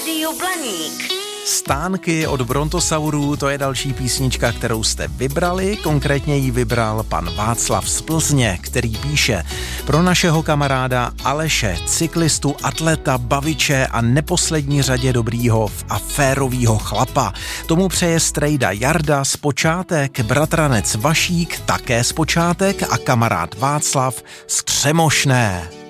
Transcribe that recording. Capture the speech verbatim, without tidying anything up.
Rádio Blaník. Stánky od Brontosaurů, to je další písnička, kterou jste vybrali, konkrétně ji vybral pan Václav z Plzně, který píše: pro našeho kamaráda Aleše, cyklistu, atleta, baviče a neposlední řadě dobrýho a férovýho chlapa. Tomu přeje strejda Jarda z Počátek, bratranec Vašík také z Počátek a kamarád Václav z Křemošné.